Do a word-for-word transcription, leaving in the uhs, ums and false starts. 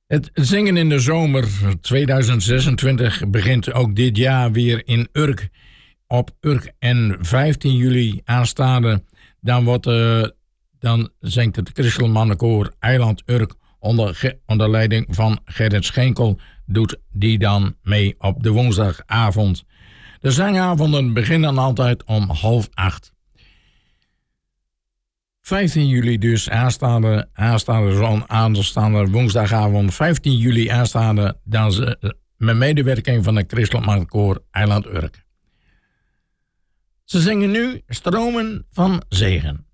Het zingen in de zomer tweeduizend zesentwintig begint ook dit jaar weer in Urk. Op Urk en vijftien juli aanstaande, dan, wordt, uh, dan zingt het Christelijk Mannenkoor Eiland Urk onder, onder leiding van Gerrit Schenkel, doet die dan mee op de woensdagavond. De zangavonden beginnen altijd om half acht. vijftien juli dus aanstaande, aanstaande zo'n aanstaande woensdagavond, vijftien juli aanstaande, dan ze, met medewerking van het Christelijk Mannenkoor Eiland Urk. Ze zingen nu Stromen van Zegen.